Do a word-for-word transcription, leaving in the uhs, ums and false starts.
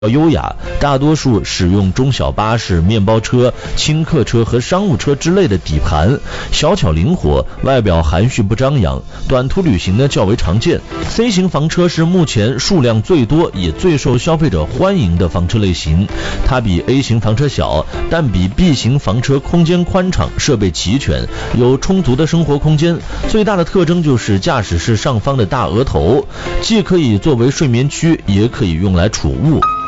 优雅，大多数使用中小巴士、面包车、轻客车和商务车之类的底盘，小巧灵活，外表含蓄不张扬，短途旅行呢较为常见。C 型房车是目前数量最多也最受消费者欢迎的房车类型，它比 A 型房车小，但比 B 型房车空间宽敞，设备齐全，有充足的生活空间。最大的特征就是驾驶室上方的大额头，既可以作为睡眠区，也可以用来储物。